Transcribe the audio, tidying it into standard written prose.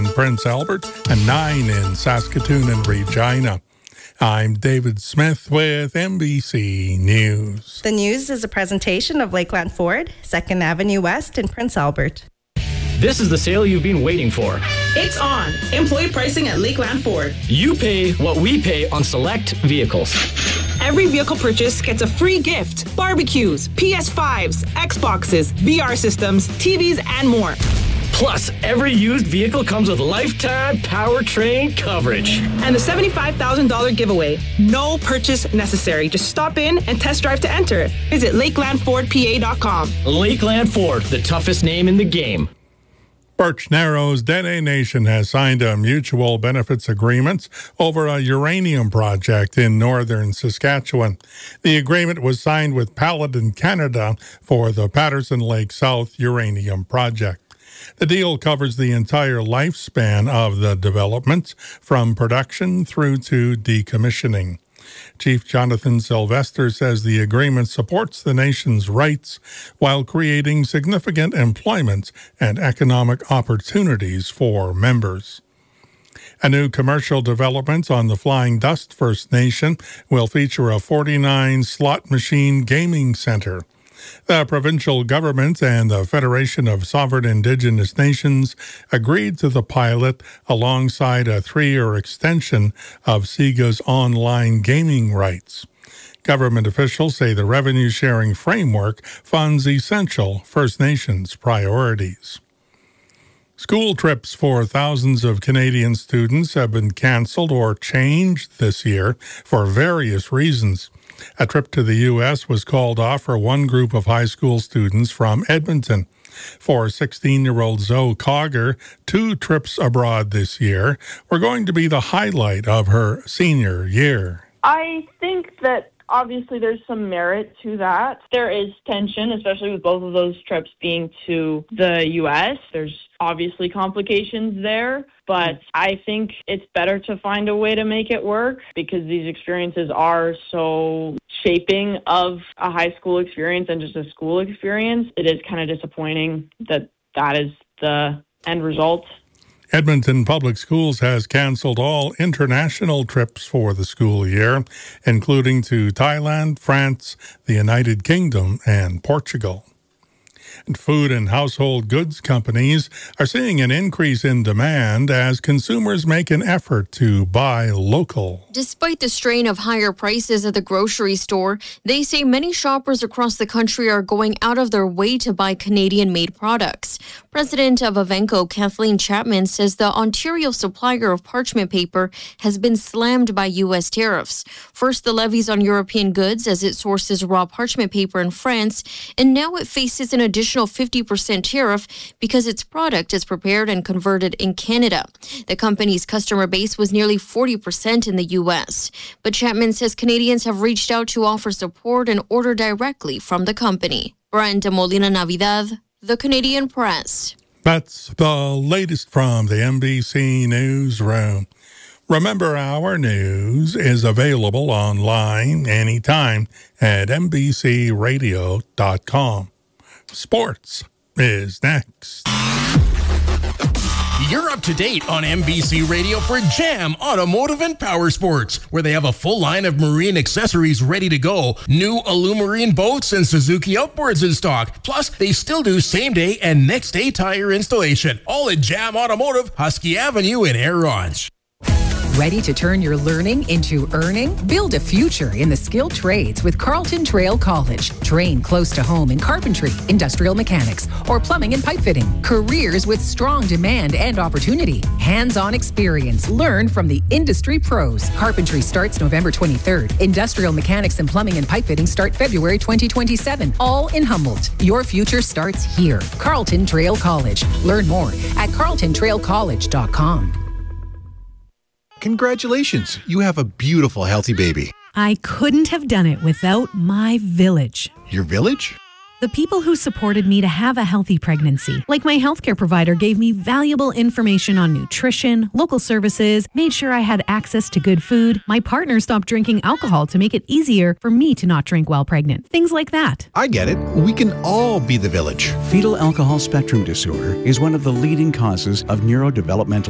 in Prince Albert and 9 in Saskatoon and Regina. I'm David Smith with NBC News. The news is a presentation of Lakeland Ford, 2nd Avenue West in Prince Albert. This is the sale you've been waiting for. It's on. Employee pricing at Lakeland Ford. You pay what we pay on select vehicles. Every vehicle purchase gets a free gift. Barbecues, PS5s, Xboxes, VR systems, TVs, and more. Plus, every used vehicle comes with lifetime powertrain coverage. And the $75,000 giveaway. No purchase necessary. Just stop in and test drive to enter. Visit LakelandFordPA.com. Lakeland Ford, the toughest name in the game. Birch Narrows Dene Nation has signed a mutual benefits agreement over a uranium project in northern Saskatchewan. The agreement was signed with Paladin Canada for the Patterson Lake South uranium project. The deal covers the entire lifespan of the development, from production through to decommissioning. Chief Jonathan Sylvester says the agreement supports the nation's rights while creating significant employment and economic opportunities for members. A new commercial development on the Flying Dust First Nation will feature a 49-slot machine gaming center. The provincial government and the Federation of Sovereign Indigenous Nations agreed to the pilot alongside a 3-year extension of SIGA's online gaming rights. Government officials say the revenue-sharing framework funds essential First Nations priorities. School trips for thousands of Canadian students have been cancelled or changed this year for various reasons. A trip to the U.S. was called off for one group of high school students from Edmonton. For 16-year-old Zoe Cogger, 2 trips abroad this year were going to be the highlight of her senior year. I think that obviously there's some merit to that. There is tension, especially with both of those trips being to the U.S. There's obviously complications there, but I think it's better to find a way to make it work because these experiences are so shaping of a high school experience and just a school experience. It is kind of disappointing that that is the end result. Edmonton Public Schools has canceled all international trips for the school year, including to Thailand, France, the United Kingdom, and Portugal. And food and household goods companies are seeing an increase in demand as consumers make an effort to buy local. Despite the strain of higher prices at the grocery store, they say many shoppers across the country are going out of their way to buy Canadian-made products. President of Avenco, Kathleen Chapman, says the Ontario supplier of parchment paper has been slammed by U.S. tariffs. First, the levies on European goods as it sources raw parchment paper in France, and now it faces an additional 50% tariff because its product is prepared and converted in Canada. The company's customer base was nearly 40% in the U.S. But Chapman says Canadians have reached out to offer support and order directly from the company. Brenda Molina Navidad, The Canadian Press. That's the latest from the NBC Newsroom. Remember, our news is available online anytime at NBCRadio.com. Sports is next. You're up to date on NBC Radio for Jam Automotive and Power Sports, where they have a full line of marine accessories ready to go. New Alumarine boats and Suzuki outboards in stock. Plus, they still do same-day and next-day tire installation. All at Jam Automotive, Husky Avenue in Air Ronge. Ready to turn your learning into earning? Build a future in the skilled trades with Carleton Trail College. Train close to home in carpentry, industrial mechanics, or plumbing and pipe fitting. Careers with strong demand and opportunity. Hands-on experience learned from the industry pros. Carpentry starts November 23rd. Industrial mechanics and plumbing and pipe fitting start February 2027. All in Humboldt. Your future starts here. Carleton Trail College. Learn more at carletontrailcollege.com. Congratulations, you have a beautiful, healthy baby. I couldn't have done it without my village. Your village? The people who supported me to have a healthy pregnancy. Like my healthcare provider gave me valuable information on nutrition, local services, made sure I had access to good food. My partner stopped drinking alcohol to make it easier for me to not drink while pregnant. Things like that. I get it. We can all be the village. Fetal alcohol spectrum disorder is one of the leading causes of neurodevelopmental